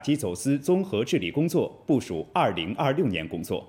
及走私综合治理工作部署2026年工作。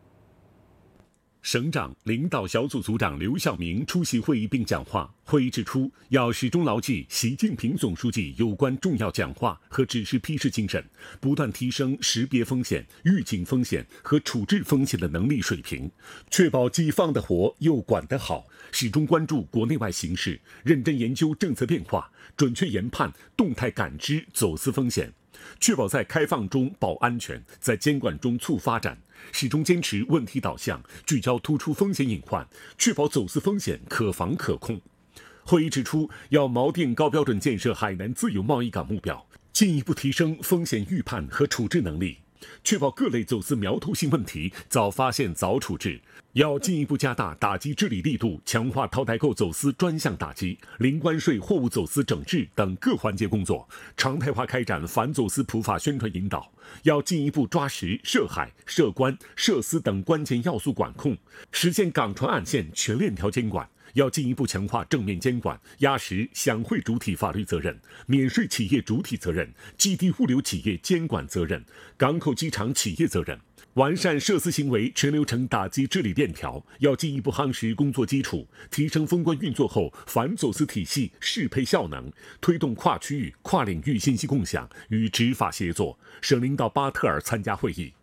省长领导小组组长刘晓明出席会议并讲话。会议指出，要始终牢记习近平总书记有关重要讲话和指示批示精神，不断提升识别风险、预警风险和处置风险的能力水平，确保既放得活又管得好，始终关注国内外形势，认真研究政策变化，准确研判、动态感知走私风险，确保在开放中保安全，在监管中促发展，始终坚持问题导向，聚焦突出风险隐患，确保走私风险可防可控。会议指出，要锚定高标准建设海南自由贸易港目标，进一步提升风险预判和处置能力，确保各类走私苗头性问题早发现早处置。要进一步加大打击治理力度，强化套代购走私专项打击、零关税货物走私整治等各环节工作，常态化开展反走私普法宣传引导。要进一步抓实涉海、涉关、涉私等关键要素管控，实现港船岸线全链条监管。要进一步强化正面监管，压实享会主体法律责任、免税企业主体责任、基地物流企业监管责任、港口机场企业责任，完善涉私行为全流程打击治理链条。要进一步夯实工作基础，提升封关运作后反走私体系适配效能，推动跨区域、跨领域信息共享与执法协作。省领导巴特尔参加会议。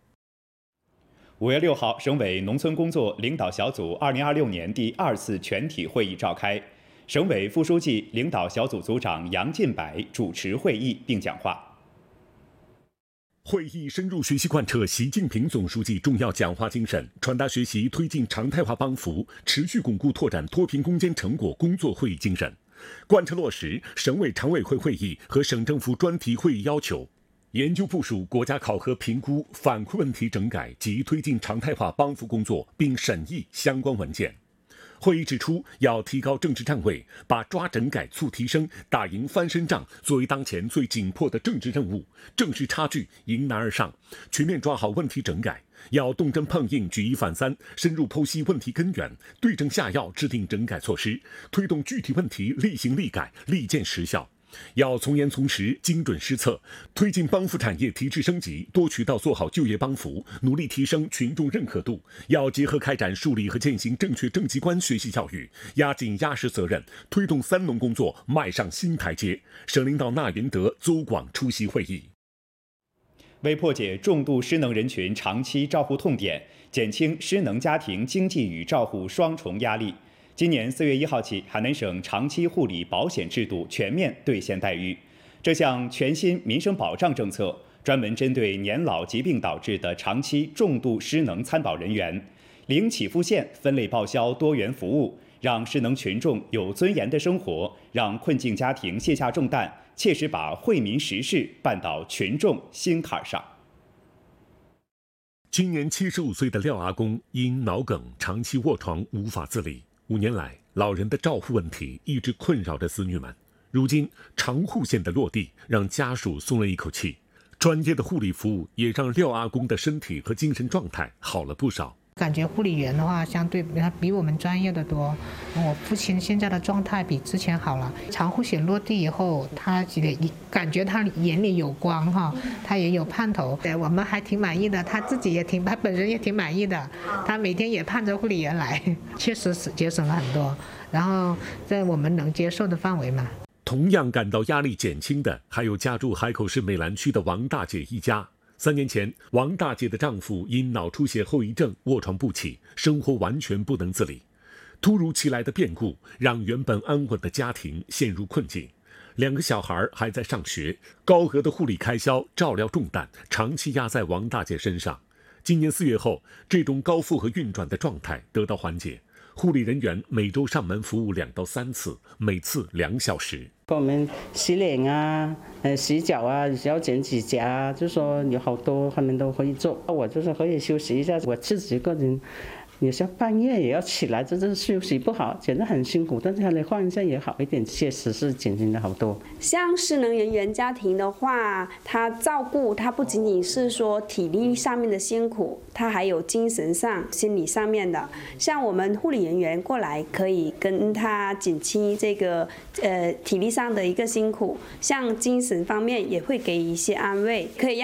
5月6号，省委农村工作领导小组2026年第2次全体会议召开，省委副书记、领导小组组长杨进柏主持会议并讲话。 会议深入学习贯彻习近平总书记重要讲话精神，传达学习推进常态化帮扶、持续巩固拓展脱贫攻坚成果工作会议精神，贯彻落实省委常委会会议和省政府专题会议要求，研究部署国家考核评估反馈问题整改及推进常态化帮扶工作，并审议相关文件。会议指出，要提高政治站位，把抓整改促提升、打赢翻身仗作为当前最紧迫的政治任务，正视差距，迎难而上，全面抓好问题整改。要动真碰硬、举一反三，深入剖析问题根源，对症下药制定整改措施，推动具体问题立行立改，立见实效。要从严从实、精准施策，推进帮扶产业提质升级，多渠道做好就业帮扶，努力提升群众认可度。要结合开展树立和践行正确政绩观学习教育，压紧压实责任，推动三农工作迈上新台阶。省领导纳云德、邹广出席会议。 为破解重度失能人群长期照护痛点，减轻失能家庭经济与照护双重压力，今年4月1号起，海南省长期护理保险制度全面兑现待遇。这项全新民生保障政策，专门针对年老疾病导致的长期重度失能参保人员，零起付线分类报销多元服务，让失能群众有尊严的生活，让困境家庭卸下重担，切实把惠民实事办到群众心坎上。 今年75岁的廖阿公因脑梗长期卧床无法自理，5年来，老人的照护问题一直困扰着子女们。如今，长护线的落地让家属松了一口气，专业的护理服务也让廖阿公的身体和精神状态好了不少。 感觉护理员的话，相对比我们专业的多。我父亲现在的状态比之前好了。长护险落地以后，他感觉他眼里有光哈，他也有盼头。我们还挺满意的，他本人也挺满意的。他每天也盼着护理员来，确实是节省了很多。然后在我们能接受的范围嘛。 同样感到压力减轻的，还有家住海口市美兰区的王大姐一家。3年前，王大姐的丈夫因脑出血后遗症卧床不起，生活完全不能自理。突如其来的变故让原本安稳的家庭陷入困境，2个小孩还在上学，高额的护理开销、照料重担长期压在王大姐身上。今年4月后，这种高负荷运转的状态得到缓解，护理人员每周上门服务2到3次，每次2小时。 给我们洗脸啊，洗脚啊，要剪指甲啊，就说有好多他们都会做。我就是可以休息一下，我自己个人有时候半夜也要起来，真的休息不好，简直很辛苦。但是他来换一下也好一点，确实是减轻了好多。 像失能人员家庭的话，他照顾他不仅仅是说体力上面的辛苦，他还有精神上、心理上面的。像我们护理人员过来，可以跟他减轻这个体力上的一个辛苦，像精神方面也会给一些安慰，可以让